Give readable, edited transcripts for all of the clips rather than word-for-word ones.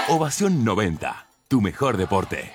Ovación 90, tu mejor deporte.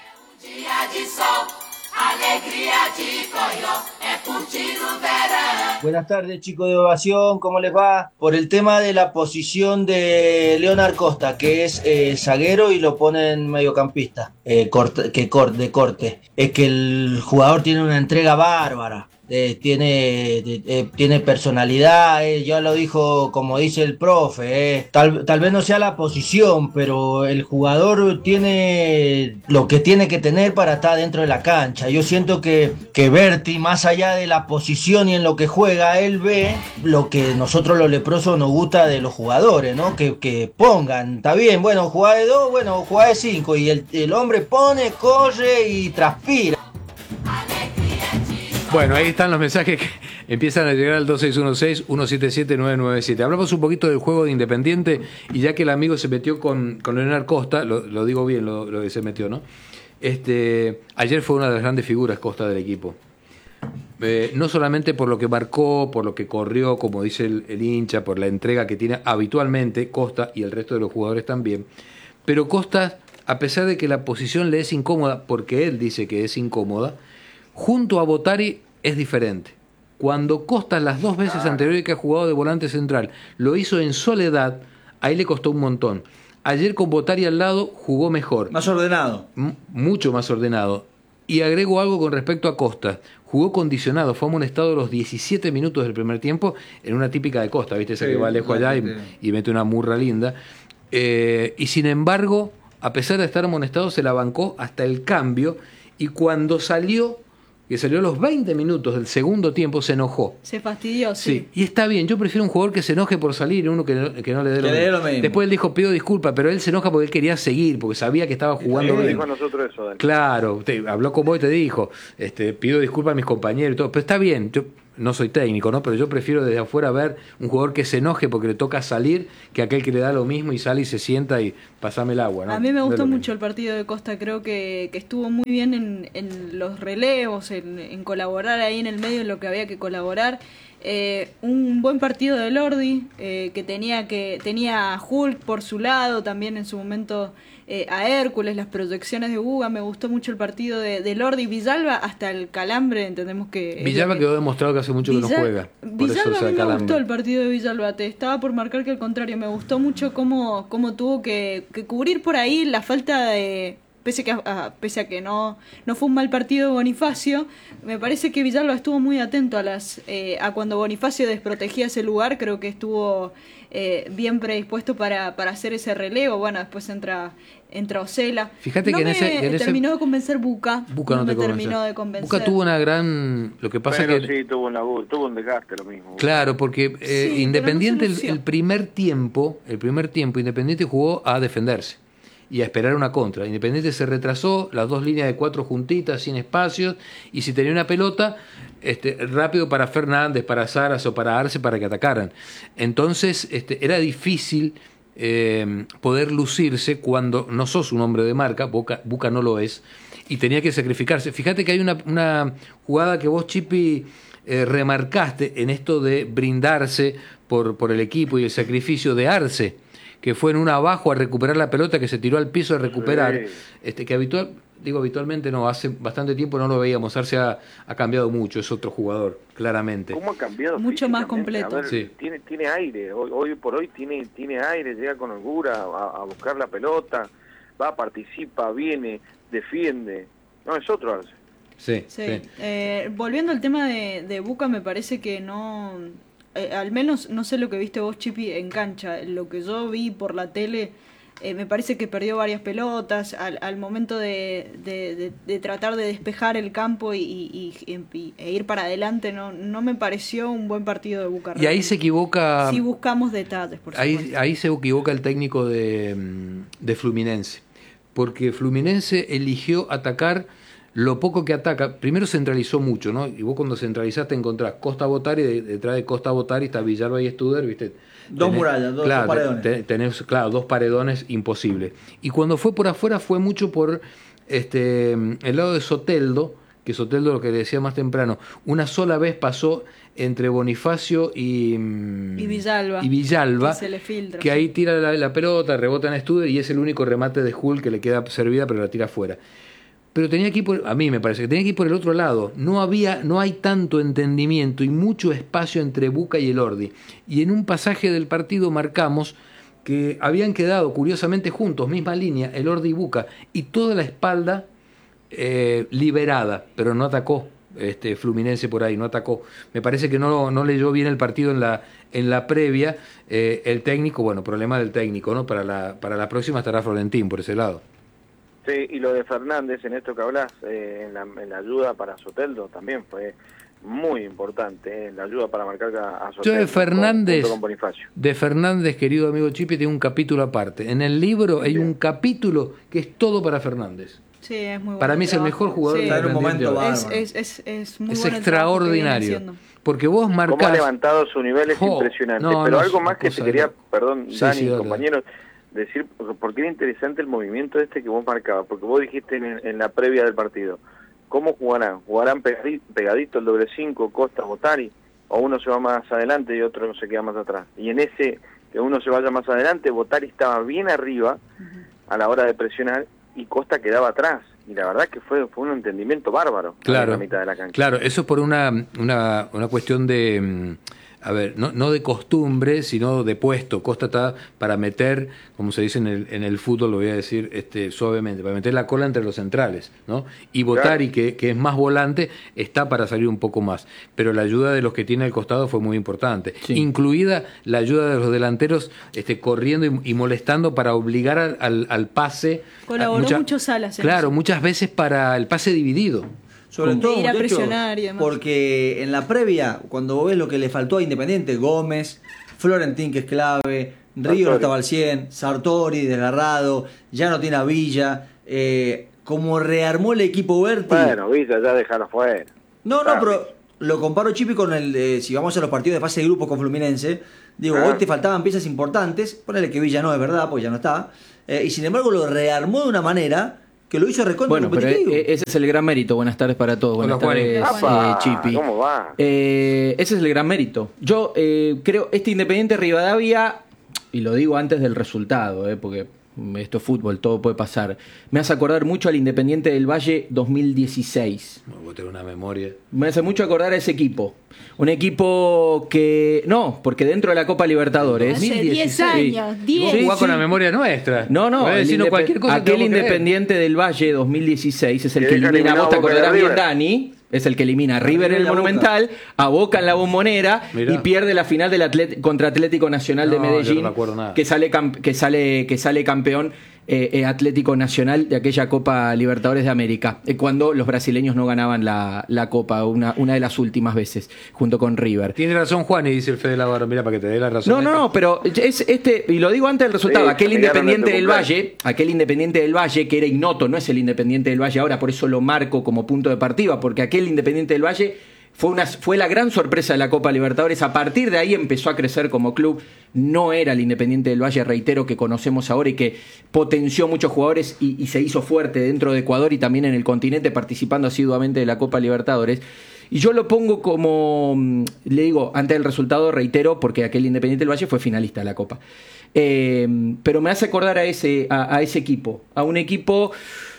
Buenas tardes, chicos de Ovación, ¿cómo les va? Por el tema de la posición de Leonard Costa, que es zaguero y lo ponen mediocampista, de corte. Es que el jugador tiene una entrega bárbara. Tiene personalidad, ya lo dijo como dice el profe, tal vez no sea la posición, pero el jugador tiene lo que tiene que tener para estar dentro de la cancha. Yo siento que Berti, más allá de la posición y en lo que juega, él ve lo que nosotros los leprosos nos gusta de los jugadores, ¿no? Que pongan, está bien, bueno, jugá de 2, bueno, jugá de 5, y el hombre pone, corre y transpira. Bueno, ahí están los mensajes que empiezan a llegar al 2616-177-997. Hablamos un poquito del juego de Independiente, y ya que el amigo se metió con Leonard Costa, lo digo bien lo que se metió, ¿no? Ayer fue una de las grandes figuras Costa del equipo. No solamente por lo que marcó, por lo que corrió, como dice el hincha, por la entrega que tiene habitualmente Costa y el resto de los jugadores también, pero Costa, a pesar de que la posición le es incómoda, porque él dice que es incómoda, junto a Botari es diferente. Cuando Costa, las 2 veces anteriores que ha jugado de volante central, lo hizo en soledad, ahí le costó un montón. Ayer con Botari al lado jugó mejor. Más ordenado. Mucho más ordenado. Y agrego algo con respecto a Costa. Jugó condicionado, fue amonestado los 17 minutos del primer tiempo, en una típica de Costa, ¿viste? Esa que va lejos allá y mete una murra linda. Y sin embargo, a pesar de estar amonestado, se la bancó hasta el cambio, y cuando salió, que salió a los 20 minutos del segundo tiempo, se enojó. Se fastidió, sí. Y está bien, yo prefiero un jugador que se enoje por salir y uno que no le dé lo mismo. Después él dijo, pido disculpas, pero él se enoja porque él quería seguir, porque sabía que estaba jugando bien. Dijo a nosotros eso, Dani. Claro, habló con vos y te dijo, pido disculpas a mis compañeros y todo, pero está bien, yo no soy técnico, ¿no? Pero yo prefiero desde afuera ver un jugador que se enoje porque le toca salir, que aquel que le da lo mismo y sale y se sienta y pasame el agua, ¿no? A mí me gustó mucho el partido de Costa, creo que estuvo muy bien en los relevos, en colaborar ahí en el medio en lo que había que colaborar. Un buen partido de Lordi, que tenía a Hulk por su lado, también en su momento a Hércules, las proyecciones de Buga. Me gustó mucho el partido de Lordi. Villalba, hasta el calambre, entendemos que... Villalba quedó demostrado que hace mucho que no juega. Villalba, a mí me gustó el partido de Villalba, te estaba por marcar que al contrario, me gustó mucho cómo tuvo que cubrir por ahí la falta de... Pese a que no fue un mal partido de Bonifacio, me parece que Villalba estuvo muy atento a cuando Bonifacio desprotegía ese lugar. Creo que estuvo bien predispuesto para hacer ese relevo. Bueno, después entra Osela. Fíjate que en ese terminó de convencer Buca. Buca no te terminó de convencer. Buca tuvo una gran... Lo que pasa pero es que... sí, tuvo un desgaste lo mismo. Claro, porque Sí, Independiente no el primer tiempo Independiente jugó a defenderse y a esperar una contra. Independiente se retrasó, las 2 líneas de 4 juntitas, sin espacios, y si tenía una pelota, rápido para Fernández, para Saras o para Arce para que atacaran. Entonces era difícil poder lucirse cuando no sos un hombre de marca. Buca no lo es, y tenía que sacrificarse. Fíjate que hay una jugada que vos, Chipi, remarcaste en esto de brindarse por el equipo y el sacrificio de Arce, que fue en un abajo a recuperar la pelota, que se tiró al piso a recuperar, que habitualmente no, hace bastante tiempo no lo veíamos. Arce ha cambiado mucho, es otro jugador, claramente. ¿Cómo ha cambiado? Mucho más completo. A ver, sí. Tiene aire, hoy por hoy tiene aire, llega con holgura a buscar la pelota, va, participa, viene, defiende. No, es otro Arce. Sí. Volviendo al tema de Buca, me parece que no... al menos, no sé lo que viste vos, Chipi, en cancha. Lo que yo vi por la tele, me parece que perdió varias pelotas al momento de tratar de despejar el campo e ir para adelante. No me pareció un buen partido de Buca. Y ahí se equivoca... Si buscamos detalles, por supuesto. Ahí se equivoca el técnico de Fluminense, porque Fluminense eligió atacar lo poco que ataca. Primero centralizó mucho, ¿no? Y vos cuando centralizaste encontrás Costa Botari, detrás de Costa Botari está Villalba y Studer, ¿viste? Dos murallas, dos paredones. Tenés, claro, 2 paredones imposibles. Y cuando fue por afuera fue mucho por el lado de Soteldo, que Soteldo, lo que decía más temprano, una sola vez pasó entre Bonifacio y Villalba, que se le filtra, que ahí tira la pelota, rebota en Studer y es el único remate de Hull que le queda servida, pero la tira afuera. Pero tenía que ir a mí me parece que tenía que ir por el otro lado. No hay tanto entendimiento y mucho espacio entre Buca y Elordi. Y en un pasaje del partido marcamos que habían quedado curiosamente juntos, misma línea, Elordi y Buca, y toda la espalda liberada, pero no atacó. Fluminense por ahí, no atacó. Me parece que no leyó bien el partido en la previa. El técnico, bueno, problema del técnico, ¿no? Para la próxima estará Florentín por ese lado. Sí, y lo de Fernández, en esto que hablas, en la ayuda para Soteldo también fue muy importante, en la ayuda para marcar a Soteldo. Yo de Fernández, junto con Bonifacio. de Fernández, querido amigo Chipi, tengo un capítulo aparte. En el libro hay un capítulo que es todo para Fernández. Sí, es muy bueno. Para mí es el mejor jugador de Está en un Independiente momento hoy. bárbaro. Es muy Es bueno el trabajo que viene extraordinario. haciendo. Porque vos marcás... Cómo ha levantado su nivel es impresionante. No, pero no, algo es más una que cosa te quería, de- perdón, Sí, Dani, sí, dale. compañeros, decir, porque era interesante el movimiento que vos marcabas, porque vos dijiste en la previa del partido, ¿cómo jugarán? ¿Jugarán pegadito el doble 5, Costa, Botari? ¿O uno se va más adelante y otro se queda más atrás? Y en ese, que uno se vaya más adelante, Botari estaba bien arriba a la hora de presionar y Costa quedaba atrás. Y la verdad que fue un entendimiento bárbaro en Claro, la mitad de la cancha. claro, eso es por una cuestión de, a ver, no de costumbre, sino de puesto. Costa está para meter, como se dice en el fútbol, lo voy a decir suavemente, para meter la cola entre los centrales, ¿no? Y Botari, que es más volante, está para salir un poco más. Pero la ayuda de los que tiene al costado fue muy importante. Sí. Incluida la ayuda de los delanteros corriendo y molestando para obligar al pase. Colaboró mucho Salas en Claro, eso. muchas veces para el pase dividido. Sobre De todo, ir a muchachos, presionar y demás. porque en la previa, cuando vos ves lo que le faltó a Independiente, Gómez, Florentín, que es clave, Río no estaba al 100, Sartori desgarrado, ya no tiene a Villa, como rearmó el equipo Berti. Bueno, Villa ya dejaron afuera. No, Claro. pero lo comparo, Chipi, con si vamos a los partidos de fase de grupo con Fluminense, digo, hoy te faltaban piezas importantes, ponele que Villa no es verdad, porque ya no está, y sin embargo lo rearmó de una manera que lo hizo recontra Bueno, pero competitivo. ese es el gran mérito. Buenas tardes para todos. Buenas Hola, Juan. tardes, ¡Apa! Chipi. ¿Cómo va? Ese es el gran mérito. Yo creo, Independiente Rivadavia, y lo digo antes del resultado, porque esto es fútbol, todo puede pasar, me hace acordar mucho al Independiente del Valle 2016. Vos tenés una memoria. Me hace mucho acordar a ese equipo. Un equipo que... No, porque dentro de la Copa Libertadores... Hace 10 años, Vos 10. jugás con la memoria nuestra. No, Podés decirnos el cualquier cosa que aquel vamos a creer. Independiente del Valle 2016 es el Que que deja elimina, eliminado vos te a Boca acordarás de bien, River. Dani, es el que elimina a River en el y a Boca. Monumental, a Boca en la Bombonera Mirá. y pierde la final del contra Atlético Nacional de No, yo Medellín, no me acuerdo nada. que sale campeón Atlético Nacional de aquella Copa Libertadores de América, cuando los brasileños no ganaban la Copa, una de las últimas veces, junto con River. Tiene razón Juan y dice el Fede Lavaro, mira, para que te dé la razón. No, pero es y lo digo antes del resultado, Sí, aquel se negaron Independiente en tu del cumpleaños. Valle, aquel Independiente del Valle que era ignoto, no es el Independiente del Valle ahora, por eso lo marco como punto de partida, porque aquel Independiente del Valle fue la gran sorpresa de la Copa Libertadores. A partir de ahí empezó a crecer como club. No era el Independiente del Valle, reitero, que conocemos ahora y que potenció muchos jugadores y se hizo fuerte dentro de Ecuador y también en el continente, participando asiduamente de la Copa Libertadores. Y yo lo pongo como, le digo, antes del resultado, reitero, porque aquel Independiente del Valle fue finalista de la Copa. Pero me hace acordar a ese equipo, a un equipo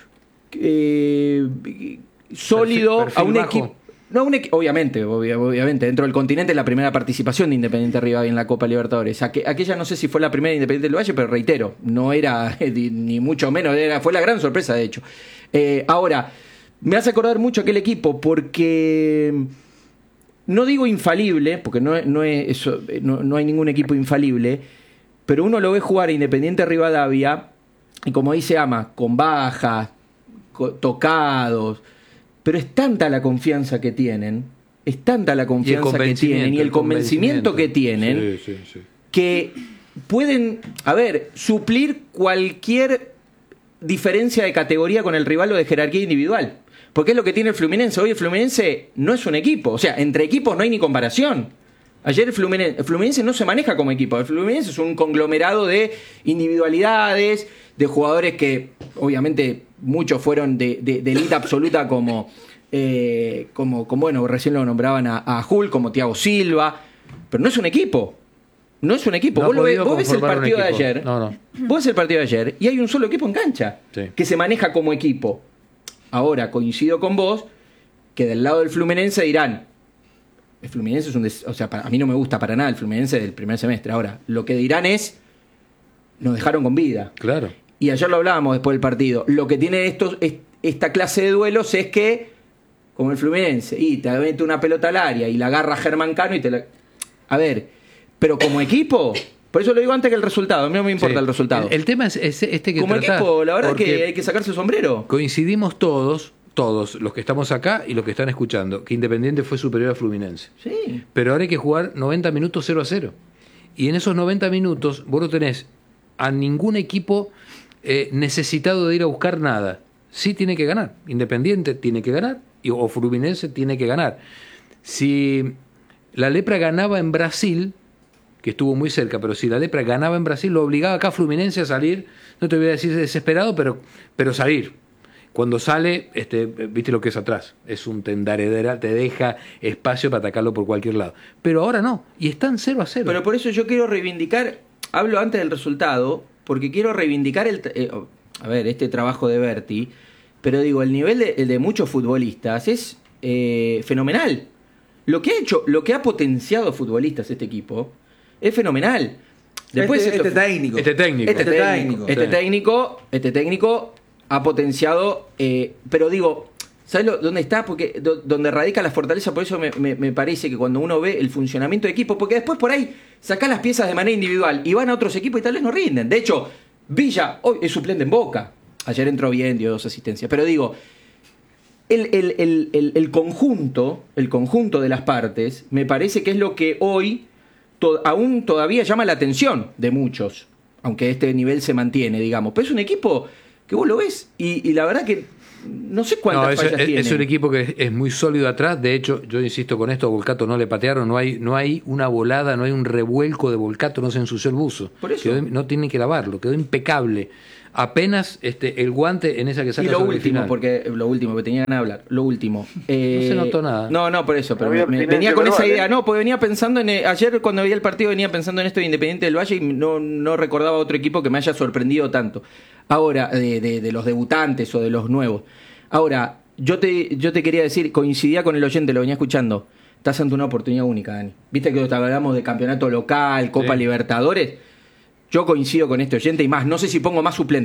sólido, Perfil a un bajo. equipo... No, obviamente, dentro del continente es la primera participación de Independiente Rivadavia en la Copa Libertadores. Aquella no sé si fue la primera de Independiente del Valle, pero reitero, no era ni mucho menos, fue la gran sorpresa de hecho. Ahora, me hace acordar mucho aquel equipo porque no digo infalible, porque no hay ningún equipo infalible, pero uno lo ve jugar a Independiente Rivadavia y como dice Ama, con bajas, tocados. Pero es tanta la confianza que tienen, y el convencimiento que tienen, que pueden, suplir cualquier diferencia de categoría con el rival o de jerarquía individual. Porque es lo que tiene el Fluminense. Hoy el Fluminense no es un equipo. O sea, entre equipos no hay ni comparación. Ayer el Fluminense no se maneja como equipo. El Fluminense es un conglomerado de individualidades, de jugadores que obviamente muchos fueron de élite absoluta como como bueno, recién lo nombraban a Hull, como Thiago Silva, pero no es un equipo. No es un equipo. No Vos ves el conformar un partido de equipo. ayer. No. Vos ves el partido de ayer y hay un solo equipo en cancha Sí. que se maneja como equipo. Ahora, coincido con vos que del lado del Fluminense dirán, el Fluminense es un... a mí no me gusta para nada el Fluminense del primer semestre. Ahora, lo que dirán es, nos dejaron con vida. Claro. Y ayer lo hablábamos después del partido. Lo que tiene esta clase de duelos es que, como el Fluminense, y te mete una pelota al área y la agarra Germán Cano y te la... A ver, pero como equipo, por eso lo digo antes que el resultado, a mí no me importa Sí. el resultado. El tema es este que Como tratás, equipo, la verdad porque que hay que sacarse el sombrero. coincidimos todos, los que estamos acá y los que están escuchando, que Independiente fue superior a Fluminense. Sí. Pero ahora hay que jugar 90 minutos 0-0. Y en esos 90 minutos vos no tenés a ningún equipo necesitado de ir a buscar nada. Sí tiene que ganar. Independiente tiene que ganar o Fluminense tiene que ganar. Si la Lepra ganaba en Brasil, que estuvo muy cerca, pero si la Lepra ganaba en Brasil, lo obligaba acá a Fluminense a salir, no te voy a decir desesperado, pero salir. Cuando sale, viste lo que es atrás, es un tendaredera, te deja espacio para atacarlo por cualquier lado. Pero ahora no, y están 0-0. Pero por eso yo quiero reivindicar, hablo antes del resultado, porque quiero reivindicar este trabajo de Berti, pero digo, el nivel de muchos futbolistas es fenomenal. Lo que ha hecho, lo que ha potenciado futbolistas este equipo es fenomenal. Después Este técnico. Este técnico ha potenciado, pero digo, ¿sabes dónde está? Porque donde radica la fortaleza, por eso me parece que cuando uno ve el funcionamiento de equipo, porque después por ahí sacás las piezas de manera individual y van a otros equipos y tal vez no rinden. De hecho, Villa hoy es suplente en Boca. Ayer entró bien, dio 2 asistencias. Pero digo, el conjunto de las partes me parece que es lo que hoy aún todavía llama la atención de muchos, aunque este nivel se mantiene, digamos. Pero es un equipo que vos lo ves y la verdad que no sé cuántas fallas tiene. Es un equipo que es muy sólido atrás. De hecho, yo insisto con esto, a Volcato no le patearon, no hay una volada, no hay un revuelco de Volcato, no se ensució el buzo. Por eso. No tiene que lavarlo, quedó impecable. Apenas el guante en esa que saca Y lo sobre el último, final. porque tenía ganas de hablar, lo último. No se notó nada. No, por eso, pero Había venía abstinencia con esa verbal, idea, no, porque venía pensando ayer cuando veía el partido venía pensando en esto de Independiente del Valle y no recordaba otro equipo que me haya sorprendido tanto. Ahora, de los debutantes o de los nuevos. Ahora, yo te quería decir, coincidía con el oyente, lo venía escuchando, estás ante una oportunidad única, Dani. Viste que hablamos de campeonato local, Copa Sí. Libertadores. Yo coincido con este oyente y más, no sé si pongo más suplentes.